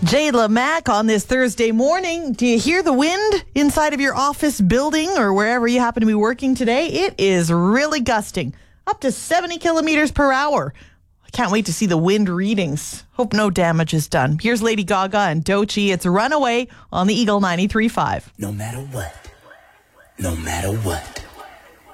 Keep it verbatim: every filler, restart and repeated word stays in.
Jayla Mack on this Thursday morning. Do you hear the wind inside of your office building or wherever you happen to be working today? It is really gusting, up to seventy kilometers per hour. I can't wait to see the wind readings. Hope no damage is done. Here's Lady Gaga and Doechii. It's Runaway on the Eagle ninety-three point five. No matter what, no matter what.